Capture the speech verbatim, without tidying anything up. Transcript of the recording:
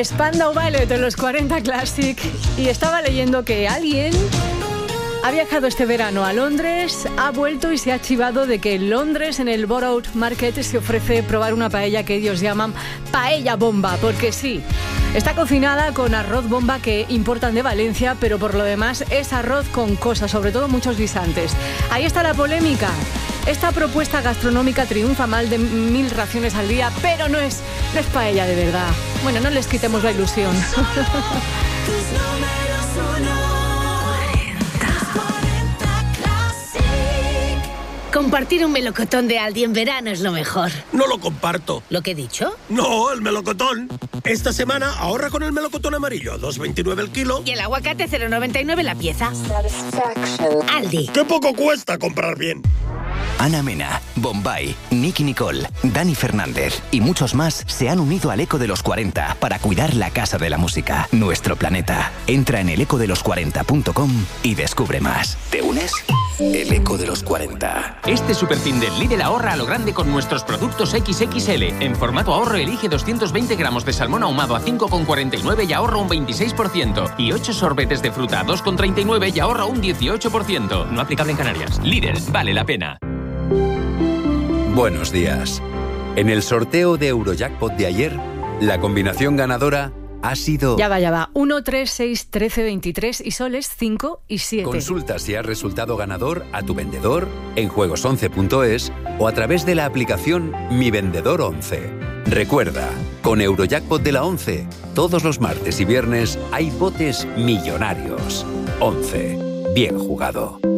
Spandau Ballet en los cuarenta Classic. Y estaba leyendo que alguien ha viajado este verano a Londres, ha vuelto y se ha chivado de que en Londres, en el Borough Market, se ofrece probar una paella que ellos llaman paella bomba, porque sí, está cocinada con arroz bomba que importan de Valencia, pero por lo demás es arroz con cosas, sobre todo muchos guisantes. Ahí está la polémica. Esta propuesta gastronómica triunfa mal de mil raciones al día, pero no es, no es paella de verdad. Bueno, no les quitemos la ilusión. Compartir un melocotón de Aldi en verano es lo mejor. No lo comparto. ¿Lo que he dicho? No, el melocotón. Esta semana ahorra con el melocotón amarillo a dos veintinueve el kilo. Y el aguacate cero noventa y nueve la pieza. Aldi. ¡Qué poco cuesta comprar bien! Ana Mena, Bombay, Nicky Nicole, Dani Fernández y muchos más se han unido al Eco de los cuarenta para cuidar la Casa de la Música, nuestro planeta. Entra en el eco de los cuarenta punto com y descubre más. ¿Te unes? El Eco de los cuarenta. Este superfin del Lidl ahorra a lo grande con nuestros productos equis equis ele. En formato ahorro elige doscientos veinte gramos de salmón ahumado a cinco con cuarenta y nueve y ahorra un veintiséis por ciento. Y ocho sorbetes de fruta a dos con treinta y nueve y ahorra un dieciocho por ciento. No aplicable en Canarias. Lidl, vale la pena. Buenos días. En el sorteo de Eurojackpot de ayer, la combinación ganadora ha sido... Ya va, ya va. uno, tres, seis, trece, veintitrés y soles cinco y siete. Consulta si has resultado ganador a tu vendedor en juegos once punto es o a través de la aplicación Mi Vendedor once. Recuerda, con Eurojackpot de la once, todos los martes y viernes hay botes millonarios. once. Bien jugado.